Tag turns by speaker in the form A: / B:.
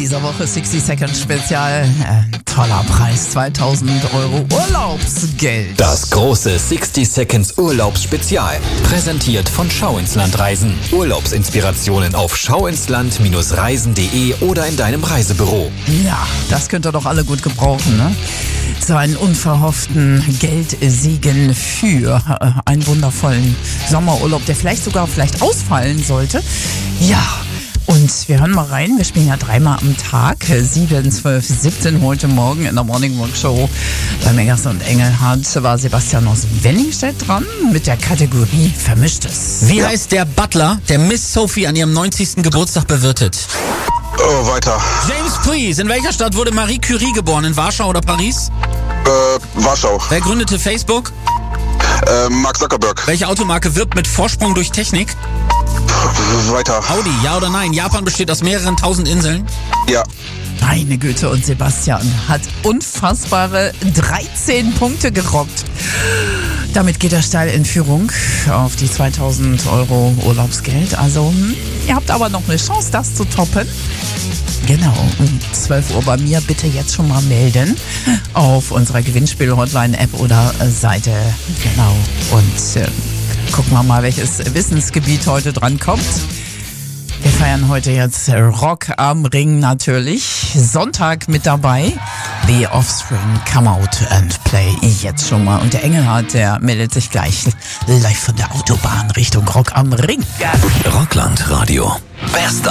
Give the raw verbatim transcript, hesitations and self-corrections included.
A: dieser Woche sixty Seconds Spezial. Äh, toller Preis, zweitausend Euro Urlaubsgeld.
B: Das große sixty Seconds Urlaubsspezial. Präsentiert von Schau ins Land Reisen. Urlaubsinspirationen auf schauinsland Reisen punkt de oder in deinem Reisebüro.
A: Ja, das könnt ihr doch alle gut gebrauchen, ne? So einen unverhofften Geldsegen für äh, einen wundervollen Sommerurlaub, der vielleicht sogar vielleicht ausfallen sollte. Ja. Und wir hören mal rein, wir spielen ja dreimal am Tag, sieben, zwölf, siebzehn heute Morgen in der Morning Walk Show. Bei Mengers und Engelhardt war Sebastian aus Wenningstedt dran mit der Kategorie Vermischtes.
C: Wie ja. heißt der Butler, der Miss Sophie an ihrem neunzigsten Geburtstag bewirtet?
D: Oh, weiter.
C: James Please, in welcher Stadt wurde Marie Curie geboren, in Warschau oder Paris?
D: Äh, Warschau.
C: Wer gründete Facebook?
D: Äh, Mark Zuckerberg.
C: Welche Automarke wirbt mit Vorsprung durch Technik?
D: Weiter.
C: Audi, ja oder nein? Japan besteht aus mehreren tausend Inseln?
D: Ja.
A: Meine Güte, und Sebastian hat unfassbare dreizehn Punkte gerockt. Damit geht er steil in Führung auf die zweitausend Euro Urlaubsgeld. Also, hm, ihr habt aber noch eine Chance, das zu toppen. Genau, um zwölf Uhr bei mir. Bitte jetzt schon mal melden auf unserer Gewinnspiel-Hotline-App oder Seite. Genau, und äh, gucken wir mal, welches Wissensgebiet heute dran kommt. Wir feiern heute jetzt Rock am Ring natürlich. Sonntag mit dabei. The Offspring, Come Out and Play. Jetzt schon mal. Und der Engelhardt, der meldet sich gleich live von der Autobahn Richtung Rock am Ring.
B: Rockland Radio. Best